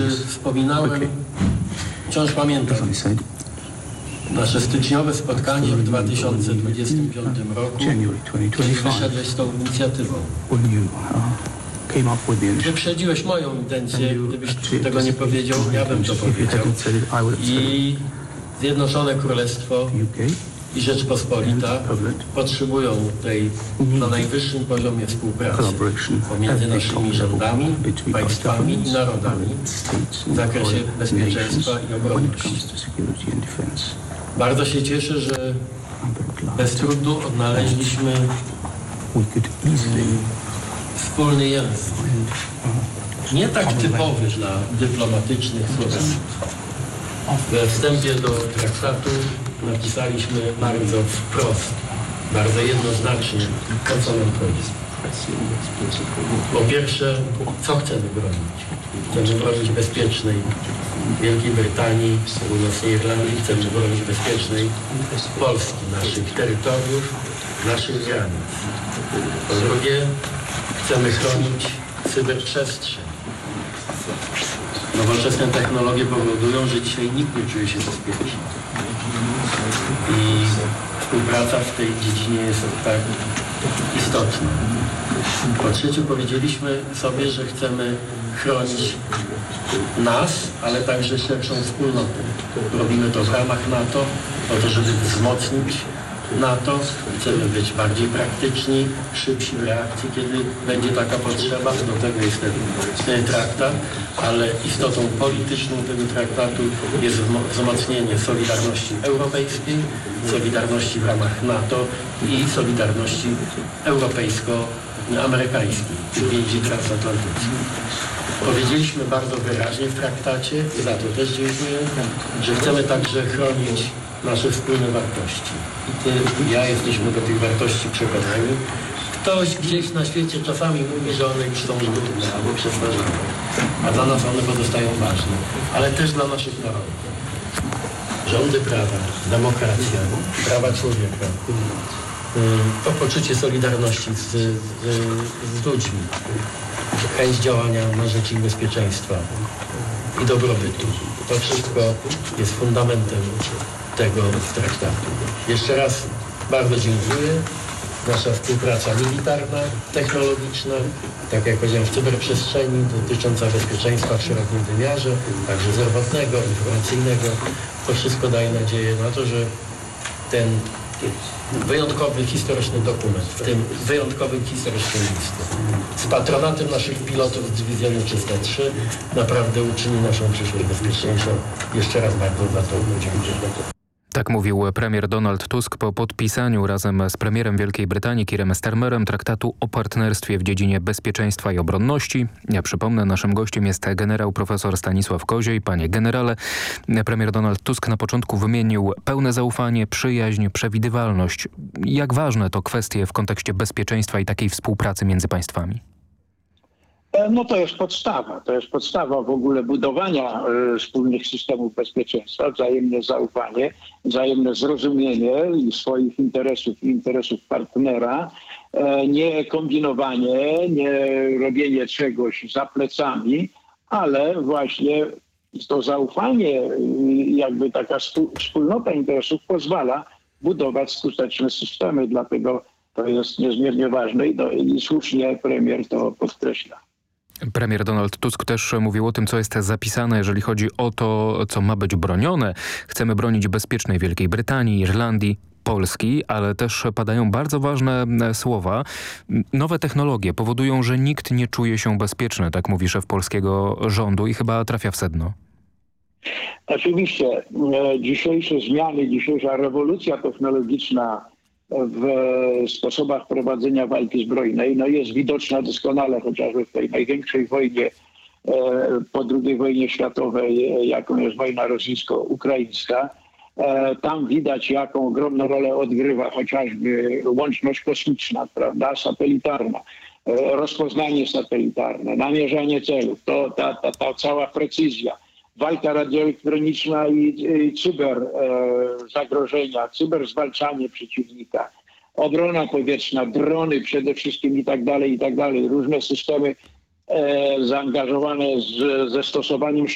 wspominałem, wciąż pamiętam nasze styczniowe spotkanie w 2025 roku, kiedy wyszedłeś z tą inicjatywą. Wyprzedziłeś moją intencję, gdybyś tego nie powiedział, ja bym to powiedział. I Zjednoczone Królestwo i Rzeczpospolita potrzebują tej na najwyższym poziomie współpracy pomiędzy naszymi rządami, państwami i narodami w zakresie bezpieczeństwa i obronności. Bardzo się cieszę, że bez trudu odnaleźliśmy wspólny język. Nie tak typowy dla dyplomatycznych słowów. We wstępie do traktatu napisaliśmy bardzo wprost, bardzo jednoznacznie, o co nam chodzi. Po pierwsze, co chcemy bronić? Chcemy bronić bezpiecznej Wielkiej Brytanii, Północnej Irlandii, chcemy bronić bezpiecznej Polski, naszych terytoriów, naszych granic. Po drugie, chcemy chronić cyberprzestrzeń. Nowoczesne technologie powodują, że dzisiaj nikt nie czuje się bezpiecznie. I współpraca w tej dziedzinie jest tak istotna. Po trzecie, powiedzieliśmy sobie, że chcemy chronić nas, ale także szerszą wspólnotę. Robimy to w ramach NATO, po to, żeby wzmocnić NATO. Chcemy być bardziej praktyczni, szybsi w reakcji, kiedy będzie taka potrzeba. Do tego jest ten traktat, ale istotą polityczną tego traktatu jest wzmocnienie solidarności europejskiej, solidarności w ramach NATO i solidarności europejsko-amerykańskiej, więzi transatlantyckiej. Powiedzieliśmy bardzo wyraźnie w traktacie, za to też dziękuję, że chcemy także chronić nasze wspólne wartości. I ty, i ja jesteśmy do tych wartości przekonani. Ktoś gdzieś na świecie czasami mówi, że one już są żmudne albo przestarzałe, a dla nas one pozostają ważne, ale też dla naszych narodów. Rządy prawa, demokracja, prawa człowieka, to poczucie solidarności z ludźmi, chęć działania na rzecz ich bezpieczeństwa i dobrobytu. To wszystko jest fundamentem tego traktatu. Jeszcze raz bardzo dziękuję. Nasza współpraca militarna, technologiczna, tak jak powiedziałem, w cyberprzestrzeni, dotycząca bezpieczeństwa w szerokim wymiarze, także zdrowotnego, informacyjnego. To wszystko daje nadzieję na to, że ten wyjątkowy historyczny dokument, w tym wyjątkowym historycznym listu, z patronatem naszych pilotów z dywizjonu 303 naprawdę uczyni naszą przyszłość bezpieczniejszą. Jeszcze raz bardzo za to dziękuję. Tak mówił premier Donald Tusk po podpisaniu razem z premierem Wielkiej Brytanii Keirem Starmerem traktatu o partnerstwie w dziedzinie bezpieczeństwa i obronności. Ja przypomnę, naszym gościem jest generał profesor Stanisław Koziej. Panie generale, premier Donald Tusk na początku wymienił pełne zaufanie, przyjaźń, przewidywalność. Jak ważne to kwestie w kontekście bezpieczeństwa i takiej współpracy między państwami? No to jest podstawa. To jest podstawa w ogóle budowania wspólnych systemów bezpieczeństwa, wzajemne zaufanie, wzajemne zrozumienie swoich interesów i interesów partnera, nie kombinowanie, nie robienie czegoś za plecami, ale właśnie to zaufanie, jakby taka wspólnota interesów pozwala budować skuteczne systemy. Dlatego to jest niezmiernie ważne i słusznie premier to podkreśla. Premier Donald Tusk też mówił o tym, co jest zapisane, jeżeli chodzi o to, co ma być bronione. Chcemy bronić bezpiecznej Wielkiej Brytanii, Irlandii, Polski, ale też padają bardzo ważne słowa. Nowe technologie powodują, że nikt nie czuje się bezpieczny, tak mówi szef polskiego rządu i chyba trafia w sedno. Oczywiście dzisiejsze zmiany, dzisiejsza rewolucja technologiczna w sposobach prowadzenia walki zbrojnej jest widoczna doskonale chociażby w tej największej wojnie po II wojnie światowej, jaką jest wojna rosyjsko-ukraińska. Tam widać, jaką ogromną rolę odgrywa chociażby łączność kosmiczna, prawda, satelitarna, rozpoznanie satelitarne, namierzanie celów, ta cała precyzja. Walka radioelektroniczna i cyber zagrożenia, cyberzwalczanie przeciwnika, obrona powietrzna, drony przede wszystkim i tak dalej, różne systemy zaangażowane ze stosowaniem